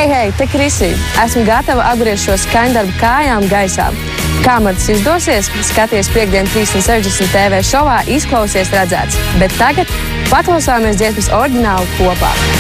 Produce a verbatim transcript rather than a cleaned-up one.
Hei, hei, te Krisī! Esmu gatava apgriezt šo skaņdarbu kājām gaisā. Kā man tas izdosies, skaties piekdien trīsdesmit sešdesmit T V šovā, izklausies redzēts. Bet tagad paklausāmies dziesmas oriģinālu kopā.